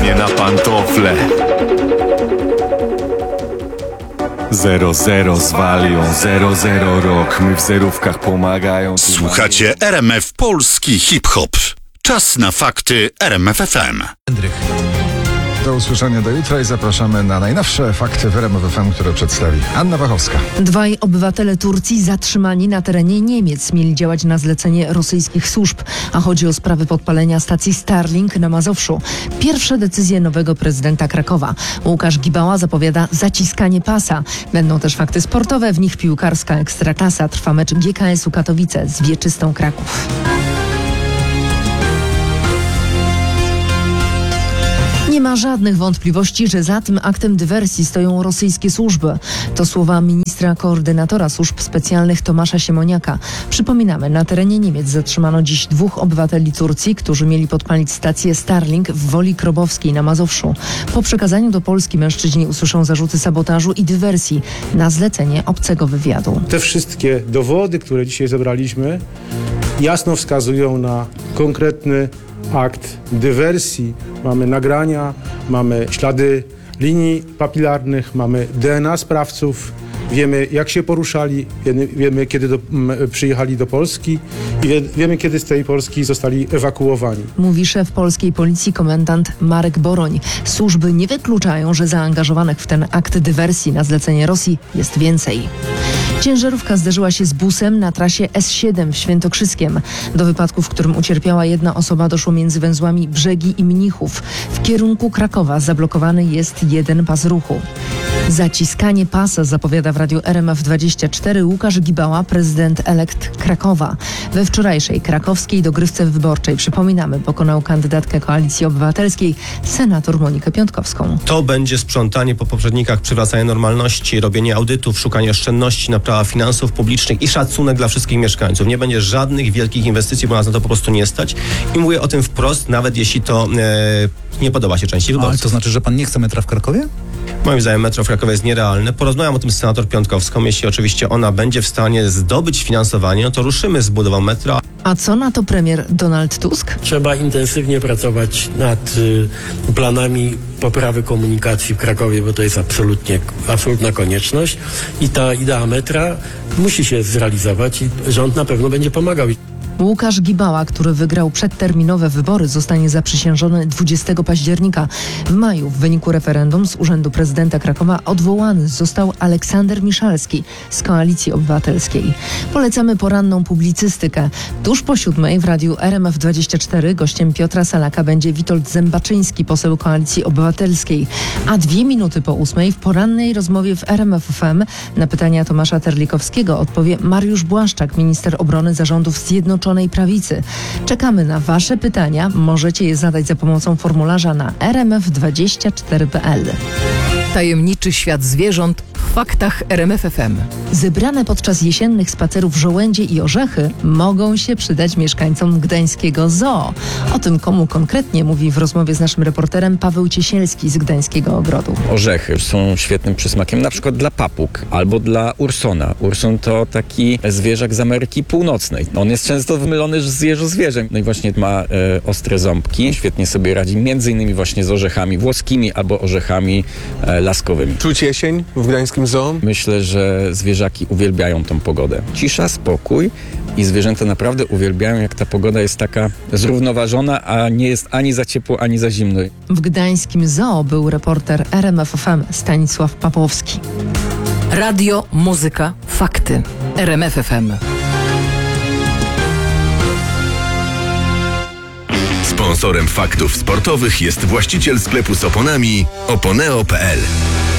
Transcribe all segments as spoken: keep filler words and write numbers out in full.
nie na pantofle. Zero zero z Walią, zero zero rok. My w zerówkach pomagają. Słuchacie R M F Polski Hip-Hop. Czas na fakty R M F F M. Do usłyszenia do jutra i zapraszamy na najnowsze fakty w R M F F M, które przedstawi Anna Wachowska. Dwaj obywatele Turcji zatrzymani na terenie Niemiec mieli działać na zlecenie rosyjskich służb, a chodzi o sprawy podpalenia stacji Starlink na Mazowszu. Pierwsze decyzje nowego prezydenta Krakowa. Łukasz Gibała zapowiada zaciskanie pasa. Będą też fakty sportowe, w nich piłkarska ekstraklasa. Trwa mecz G K S u Katowice z Wieczystą Kraków. Nie ma żadnych wątpliwości, że za tym aktem dywersji stoją rosyjskie służby. To słowa ministra koordynatora służb specjalnych Tomasza Siemoniaka. Przypominamy, na terenie Niemiec zatrzymano dziś dwóch obywateli Turcji, którzy mieli podpalić stację Starlink w Woli Krobowskiej na Mazowszu. Po przekazaniu do Polski mężczyźni usłyszą zarzuty sabotażu i dywersji na zlecenie obcego wywiadu. Te wszystkie dowody, które dzisiaj zebraliśmy, jasno wskazują na konkretny akt dywersji. Mamy nagrania, mamy ślady linii papilarnych, mamy D N A sprawców, wiemy jak się poruszali, wiemy, wiemy kiedy do, m, przyjechali do Polski i wie, wiemy kiedy z tej Polski zostali ewakuowani. Mówi szef polskiej policji komendant Marek Boroń. Służby nie wykluczają, że zaangażowanych w ten akt dywersji na zlecenie Rosji jest więcej. Ciężarówka zderzyła się z busem na trasie S siedem w Świętokrzyskiem. Do wypadku, w którym ucierpiała jedna osoba, doszło między węzłami Brzegi i Mnichów. W kierunku Krakowa zablokowany jest jeden pas ruchu. Zaciskanie pasa zapowiada w radiu R M F dwadzieścia cztery Łukasz Gibała, prezydent elekt Krakowa. We wczorajszej krakowskiej dogrywce wyborczej, przypominamy, pokonał kandydatkę Koalicji Obywatelskiej, senator Monikę Piątkowską. To będzie sprzątanie po poprzednikach, przywracanie normalności, robienie audytów, szukanie oszczędności, naprawa finansów publicznych i szacunek dla wszystkich mieszkańców. Nie będzie żadnych wielkich inwestycji, bo nas na to po prostu nie stać. I mówię o tym wprost, nawet jeśli to e, nie podoba się części wyborców. Ale to znaczy, że pan nie chce metra w Krakowie? Moim zdaniem metro w Krakowie jest nierealne. Porozmawiam o tym z senator Piątkowską. Jeśli oczywiście ona będzie w stanie zdobyć finansowanie, no to ruszymy z budową metra. A co na to premier Donald Tusk? Trzeba intensywnie pracować nad y, planami poprawy komunikacji w Krakowie, bo to jest absolutnie, absolutna konieczność i ta idea metra musi się zrealizować i rząd na pewno będzie pomagał. Łukasz Gibała, który wygrał przedterminowe wybory, zostanie zaprzysiężony dwudziestego października. W maju w wyniku referendum z urzędu prezydenta Krakowa odwołany został Aleksander Miszalski z Koalicji Obywatelskiej. Polecamy poranną publicystykę. Tuż po siódmej w radiu R M F dwadzieścia cztery gościem Piotra Salaka będzie Witold Zębaczyński, poseł Koalicji Obywatelskiej. A dwie minuty po ósmej w porannej rozmowie w R M F F M na pytania Tomasza Terlikowskiego odpowie Mariusz Błaszczak, minister obrony zarządów Zjednoczonej Prawicy. Czekamy na wasze pytania. Możecie je zadać za pomocą formularza na r m f dwadzieścia cztery kropka p l. Tajemniczy świat zwierząt w faktach R M F F M. Zebrane podczas jesiennych spacerów żołędzie i orzechy mogą się przydać mieszkańcom gdańskiego zoo. O tym, komu konkretnie, mówi w rozmowie z naszym reporterem Paweł Ciesielski z Gdańskiego Ogrodu. Orzechy są świetnym przysmakiem na przykład dla papug albo dla ursona. Urson to taki zwierzak z Ameryki Północnej. On jest często wymylony z jeżozwierzem. No i właśnie ma e, ostre ząbki. Świetnie sobie radzi między innymi właśnie z orzechami włoskimi albo orzechami e, laskowymi. Czuć jesień w Gdańskim Zoo? Myślę, że zwierzaki uwielbiają tą pogodę. Cisza, spokój i zwierzęta naprawdę uwielbiają, jak ta pogoda jest taka zrównoważona, a nie jest ani za ciepło, ani za zimno. W Gdańskim Zoo był reporter R M F F M Stanisław Papowski. Radio, muzyka, fakty. R M F F M. Sponsorem faktów sportowych jest właściciel sklepu z oponami oponeo kropka p l.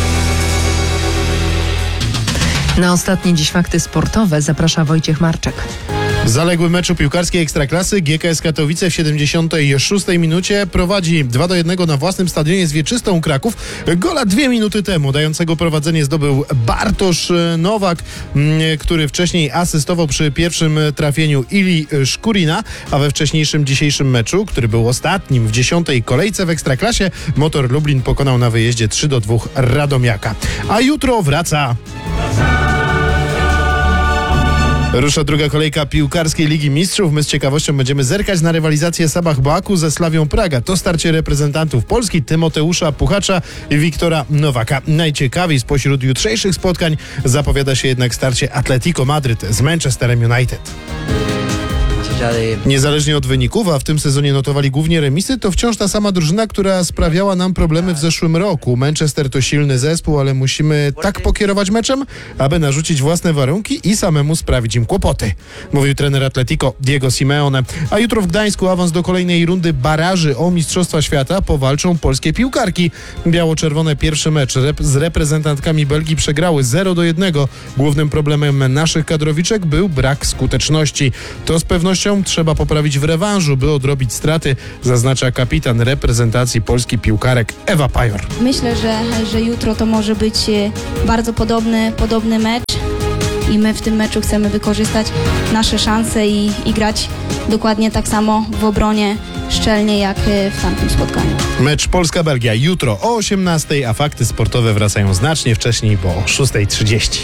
Na ostatnie dziś fakty sportowe zaprasza Wojciech Marczek. W zaległym meczu piłkarskiej Ekstraklasy G K S Katowice w siedemdziesiątej szóstej minucie prowadzi dwa do jednego na własnym stadionie z Wieczystą Kraków. Gola dwie minuty temu dającego prowadzenie zdobył Bartosz Nowak, który wcześniej asystował przy pierwszym trafieniu Ili Szkurina, a we wcześniejszym dzisiejszym meczu, który był ostatnim w dziesiątej kolejce w Ekstraklasie, Motor Lublin pokonał na wyjeździe trzy do dwóch Radomiaka. A jutro wraca... Rusza druga kolejka piłkarskiej Ligi Mistrzów. My z ciekawością będziemy zerkać na rywalizację Sabah Baku ze Slawią Praga. To starcie reprezentantów Polski Tymoteusza Puchacza i Wiktora Nowaka. Najciekawiej spośród jutrzejszych spotkań zapowiada się jednak starcie Atletico Madryt z Manchesterem United. Niezależnie od wyników, a w tym sezonie notowali głównie remisy, to wciąż ta sama drużyna, która sprawiała nam problemy w zeszłym roku. Manchester to silny zespół, ale musimy tak pokierować meczem, aby narzucić własne warunki i samemu sprawić im kłopoty. Mówił trener Atletico Diego Simeone. A jutro w Gdańsku awans do kolejnej rundy baraży o Mistrzostwa Świata powalczą polskie piłkarki. Biało-czerwone pierwszy mecz rep- z reprezentantkami Belgii przegrały zero do jednego. Głównym problemem naszych kadrowiczek był brak skuteczności. To z pewnością trzeba poprawić w rewanżu, by odrobić straty, zaznacza kapitan reprezentacji Polski piłkarek Ewa Pajor. Myślę, że, że jutro to może być bardzo podobny, podobny mecz i my w tym meczu chcemy wykorzystać nasze szanse i, i grać dokładnie tak samo w obronie szczelnie jak w tamtym spotkaniu. Mecz Polska-Belgia jutro o osiemnastej, a fakty sportowe wracają znacznie wcześniej, bo o szósta trzydzieści.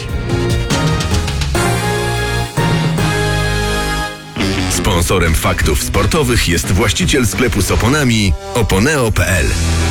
Sponsorem faktów sportowych jest właściciel sklepu z oponami oponeo kropka p l.